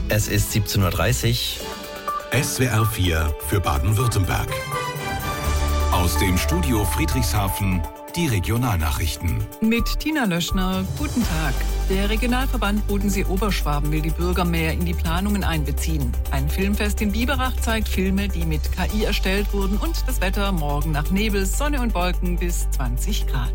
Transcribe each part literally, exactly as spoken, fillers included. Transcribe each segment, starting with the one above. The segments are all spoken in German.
Es ist siebzehn Uhr dreißig. S W R vier für Baden-Württemberg. Aus dem Studio Friedrichshafen die Regionalnachrichten. Mit Tina Löschner, guten Tag. Der Regionalverband Bodensee-Oberschwaben will die Bürger mehr in die Planungen einbeziehen. Ein Filmfest in Biberach zeigt Filme, die mit K I erstellt wurden, und das Wetter morgen nach Nebel, Sonne und Wolken bis zwanzig Grad.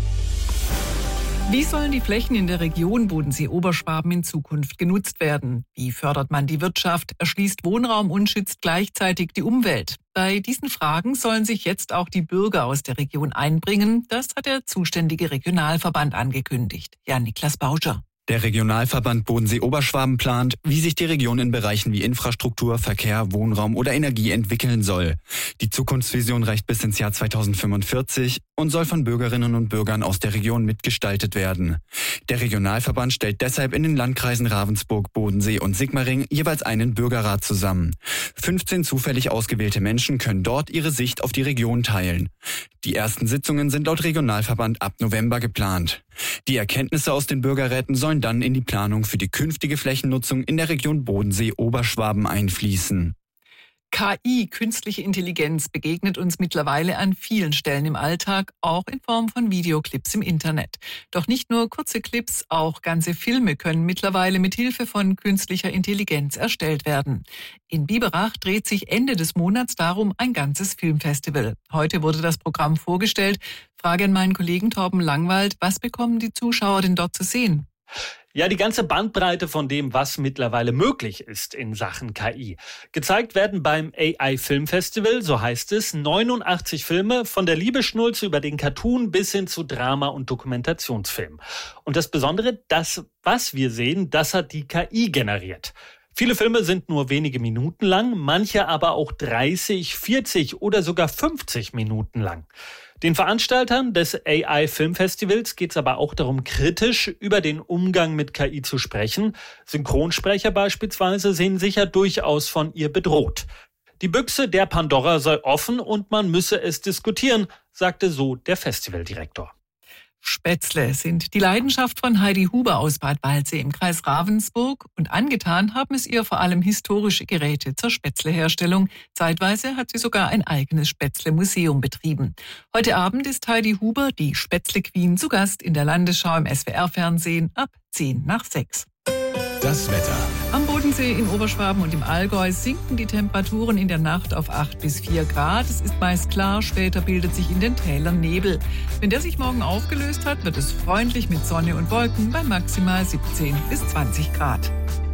Wie sollen die Flächen in der Region Bodensee-Oberschwaben in Zukunft genutzt werden? Wie fördert man die Wirtschaft, erschließt Wohnraum und schützt gleichzeitig die Umwelt? Bei diesen Fragen sollen sich jetzt auch die Bürger aus der Region einbringen. Das hat der zuständige Regionalverband angekündigt. Jan-Niklas Bauscher. Der Regionalverband Bodensee-Oberschwaben plant, wie sich die Region in Bereichen wie Infrastruktur, Verkehr, Wohnraum oder Energie entwickeln soll. Die Zukunftsvision reicht bis ins Jahr zweitausendfünfundvierzig und soll von Bürgerinnen und Bürgern aus der Region mitgestaltet werden. Der Regionalverband stellt deshalb in den Landkreisen Ravensburg, Bodensee und Sigmaringen jeweils einen Bürgerrat zusammen. fünfzehn zufällig ausgewählte Menschen können dort ihre Sicht auf die Region teilen. Die ersten Sitzungen sind laut Regionalverband ab November geplant. Die Erkenntnisse aus den Bürgerräten sollen dann in die Planung für die künftige Flächennutzung in der Region Bodensee-Oberschwaben einfließen. K I, künstliche Intelligenz, begegnet uns mittlerweile an vielen Stellen im Alltag, auch in Form von Videoclips im Internet. Doch nicht nur kurze Clips, auch ganze Filme können mittlerweile mit Hilfe von künstlicher Intelligenz erstellt werden. In Biberach dreht sich Ende des Monats darum ein ganzes Filmfestival. Heute wurde das Programm vorgestellt. Frage an meinen Kollegen Torben Langwald, was bekommen die Zuschauer denn dort zu sehen? Ja, die ganze Bandbreite von dem, was mittlerweile möglich ist in Sachen K I. Gezeigt werden beim A I Filmfestival, so heißt es, neunundachtzig Filme, von der Liebeschnulze über den Cartoon bis hin zu Drama- und Dokumentationsfilm. Und das Besondere, das, was wir sehen, das hat die K I generiert. Viele Filme sind nur wenige Minuten lang, manche aber auch dreißig, vierzig oder sogar fünfzig Minuten lang. Den Veranstaltern des A I Filmfestivals geht es aber auch darum, kritisch über den Umgang mit K I zu sprechen. Synchronsprecher beispielsweise sehen sich ja durchaus von ihr bedroht. Die Büchse der Pandora sei offen und man müsse es diskutieren, sagte so der Festivaldirektor. Spätzle sind die Leidenschaft von Heidi Huber aus Bad Waldsee im Kreis Ravensburg, und angetan haben es ihr vor allem historische Geräte zur Spätzleherstellung. Zeitweise hat sie sogar ein eigenes Spätzle-Museum betrieben. Heute Abend ist Heidi Huber, die Spätzle-Queen, zu Gast in der Landesschau im S W R-Fernsehen ab zehn nach sechs. Das Wetter. Am Bodensee, in Oberschwaben und im Allgäu sinken die Temperaturen in der Nacht auf acht bis vier Grad. Es ist meist klar, später bildet sich in den Tälern Nebel. Wenn der sich morgen aufgelöst hat, wird es freundlich mit Sonne und Wolken bei maximal siebzehn bis zwanzig Grad.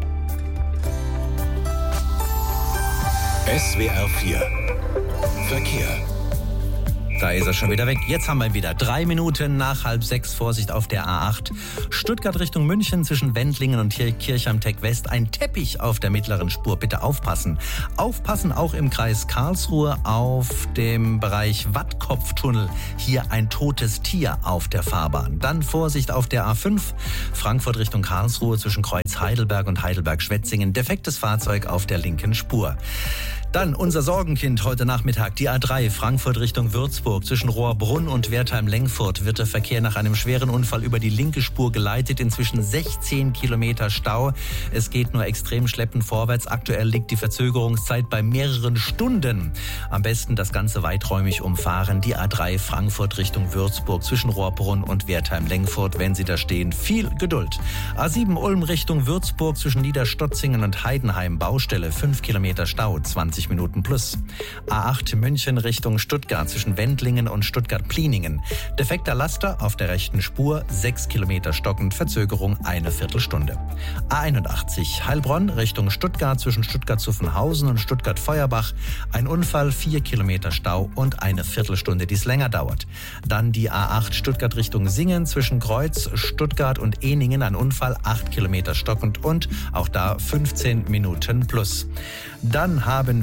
S W R vier Verkehr. Da ist er schon wieder weg. Jetzt haben wir wieder drei Minuten nach halb sechs. Vorsicht auf der A acht. Stuttgart Richtung München zwischen Wendlingen und Kirchheim-Tech West. Ein Teppich auf der mittleren Spur. Bitte aufpassen. Aufpassen auch im Kreis Karlsruhe auf dem Bereich Wattkopftunnel. Hier ein totes Tier auf der Fahrbahn. Dann Vorsicht auf der A fünf. Frankfurt Richtung Karlsruhe zwischen Kreuz Heidelberg und Heidelberg-Schwetzingen. Defektes Fahrzeug auf der linken Spur. Dann unser Sorgenkind heute Nachmittag, die A drei, Frankfurt Richtung Würzburg. Zwischen Rohrbrunn und Wertheim-Lengfurt wird der Verkehr nach einem schweren Unfall über die linke Spur geleitet. Inzwischen sechzehn Kilometer Stau. Es geht nur extrem schleppend vorwärts. Aktuell liegt die Verzögerungszeit bei mehreren Stunden. Am besten das Ganze weiträumig umfahren. Die A drei, Frankfurt Richtung Würzburg. Zwischen Rohrbrunn und Wertheim-Lengfurt. Wenn Sie da stehen, viel Geduld. A sieben, Ulm Richtung Würzburg. Zwischen Niederstotzingen und Heidenheim. Baustelle, fünf Kilometer Stau, zwanzig Minuten plus. A acht München Richtung Stuttgart zwischen Wendlingen und Stuttgart-Plieningen. Defekter Laster auf der rechten Spur, sechs Kilometer stockend, Verzögerung eine Viertelstunde. A einundachtzig Heilbronn Richtung Stuttgart zwischen Stuttgart-Zuffenhausen und Stuttgart-Feuerbach. Ein Unfall, vier Kilometer Stau und eine Viertelstunde, die es länger dauert. Dann die A acht Stuttgart Richtung Singen zwischen Kreuz, Stuttgart und Ehningen. Ein Unfall, acht Kilometer stockend und auch da fünfzehn Minuten plus. Dann haben wir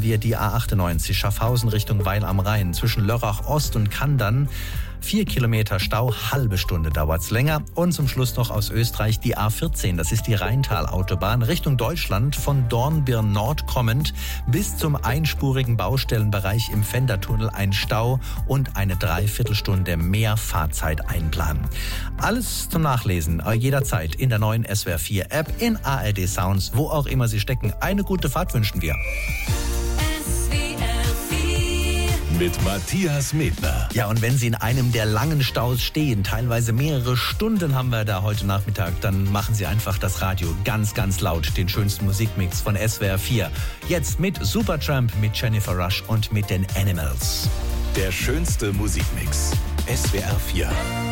wir die A achtundneunzig Schaffhausen Richtung Weil am Rhein zwischen Lörrach Ost und Kandern. Vier Kilometer Stau, halbe Stunde dauert's länger. Und zum Schluss noch aus Österreich die A vierzehn, das ist die Rheintal-Autobahn, Richtung Deutschland von Dornbirn Nord kommend bis zum einspurigen Baustellenbereich im Fendertunnel ein Stau und eine Dreiviertelstunde mehr Fahrzeit einplanen. Alles zum Nachlesen, jederzeit in der neuen S W R vier App, in A R D Sounds, wo auch immer Sie stecken. Eine gute Fahrt wünschen wir. Mit Matthias Medner. Ja, und wenn Sie in einem der langen Staus stehen, teilweise mehrere Stunden haben wir da heute Nachmittag, dann machen Sie einfach das Radio ganz, ganz laut, den schönsten Musikmix von S W R vier. Jetzt mit Supertramp, mit Jennifer Rush und mit den Animals. Der schönste Musikmix. S W R vier.